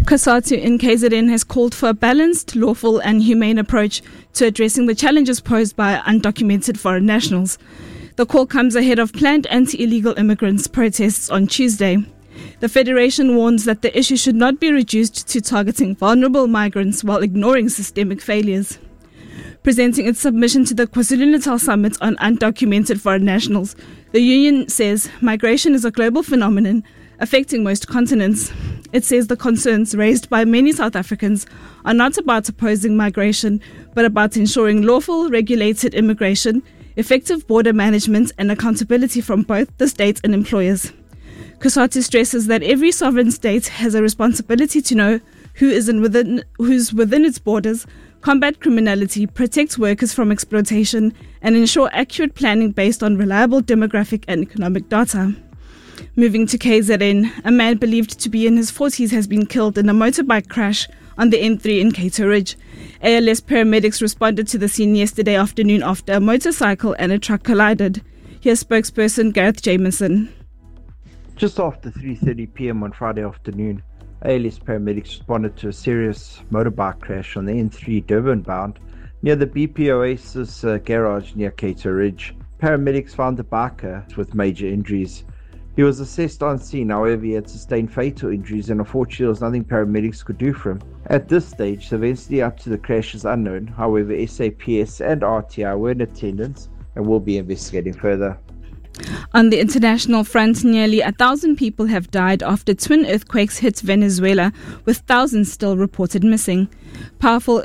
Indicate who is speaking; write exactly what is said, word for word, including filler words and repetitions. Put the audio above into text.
Speaker 1: COSATU in K Z N has called for a balanced, lawful and humane approach to addressing the challenges posed by undocumented foreign nationals. The call comes ahead of planned anti-illegal immigrants protests on Tuesday. The Federation warns that the issue should not be reduced to targeting vulnerable migrants while ignoring systemic failures. Presenting its submission to the KwaZulu-Natal Summit on Undocumented Foreign Nationals, the union says migration is a global phenomenon affecting most continents. It says the concerns raised by many South Africans are not about opposing migration, but about ensuring lawful, regulated immigration, effective border management and accountability from both the state and employers. COSATU stresses that every sovereign state has a responsibility to know who is in within, who's within its borders, combat criminality, protect workers from exploitation, and ensure accurate planning based on reliable demographic and economic data. Moving to K Z N, a man believed to be in his forties has been killed in a motorbike crash on the N three in Cato Ridge. A L S paramedics responded to the scene yesterday afternoon after a motorcycle and a truck collided. Here's spokesperson Gareth Jameson.
Speaker 2: Just after three thirty p.m. on Friday afternoon, A L S paramedics responded to a serious motorbike crash on the N three Durban bound near the B P Oasis uh, garage near Cato Ridge. Paramedics found the biker with major injuries. He was assessed on scene, however he had sustained fatal injuries and unfortunately there was nothing paramedics could do for him. At this stage, the severity up to the crash is unknown, however S A P S and R T I were in attendance and will be investigating further.
Speaker 1: On the international front, nearly a thousand people have died after twin earthquakes hit Venezuela, with thousands still reported missing. Powerful